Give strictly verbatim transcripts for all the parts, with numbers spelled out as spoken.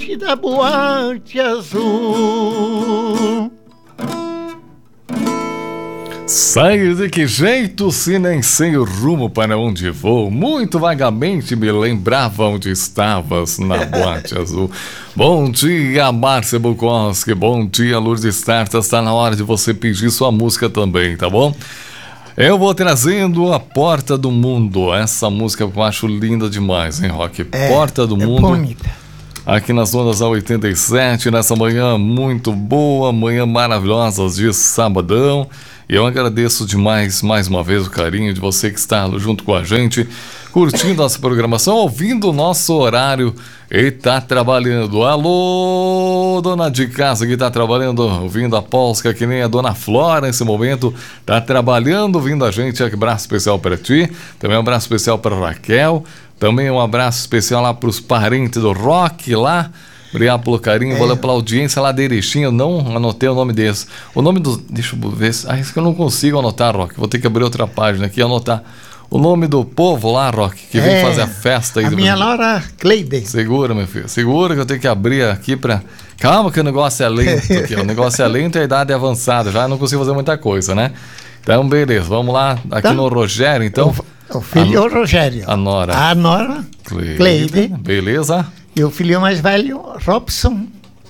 da Boate Azul. Sair de que jeito se nem sei o rumo para onde vou? Muito vagamente me lembrava onde estavas na Boate Azul. Bom dia, Márcia Bukowski. Bom dia, Lourdes Tartas. Está na hora de você pedir sua música também, tá bom? Eu vou trazendo a Porta do Mundo. Essa música eu acho linda demais, hein, Rock? É, Porta do é Mundo. bonita. Aqui nas ondas da oitenta e sete, nessa manhã muito boa, manhã maravilhosa de sabadão. E eu agradeço demais, mais uma vez, o carinho de você que está junto com a gente, curtindo nossa programação, ouvindo o nosso horário e está trabalhando. Alô, dona de casa que está trabalhando, ouvindo a Polska, que nem a dona Flora nesse momento, está trabalhando, ouvindo a gente. Um abraço especial para ti, também um abraço especial para Raquel, também um abraço especial lá para os parentes do Rock lá. Obrigado pelo carinho, é. Valeu pela audiência lá de Erechim. Eu não anotei o nome desse. O nome do... Deixa eu ver. Ah, isso que eu não consigo anotar, Rock. Vou ter que abrir outra página aqui e anotar. O nome do povo lá, Rock, que é, vem fazer a festa aí. A do minha meu... Laura Cleide. Segura, meu filho. Segura que eu tenho que abrir aqui pra... Calma que o negócio é lento aqui. O negócio é lento e a idade é avançada. Já não consigo fazer muita coisa, né? Então, beleza. Vamos lá. Aqui então, no Rogério, então. O, o filho é o Rogério. A Nora. A Nora Cleide. Cleide. Beleza. E o filho mais velho, Robson.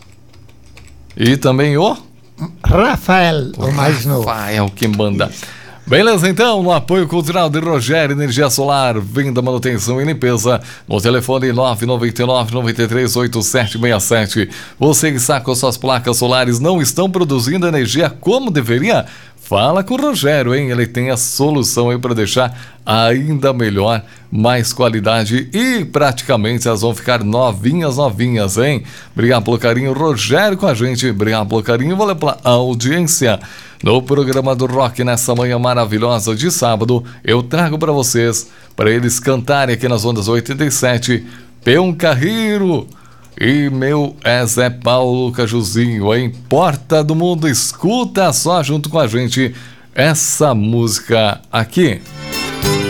E também o? Rafael, o, o mais novo. Rafael, que manda. Isso. Beleza, então, no apoio cultural de Rogério, energia solar, venda, manutenção e limpeza, no telefone nove nove nove, nove três oito sete seis sete. Você que está com suas placas solares não estão produzindo energia como deveria? Fala com o Rogério, hein? Ele tem a solução aí para deixar ainda melhor, mais qualidade e praticamente elas vão ficar novinhas, novinhas, hein? Obrigado pelo carinho, Rogério com a gente. Obrigado pelo carinho, valeu pela audiência. No programa do Rock, nessa manhã maravilhosa de sábado, eu trago para vocês, para eles cantarem aqui nas ondas oitenta e sete, Peão Carreiro. E meu é Zé Paulo Cajuzinho, em Porta do Mundo. Escuta só junto com a gente essa música aqui.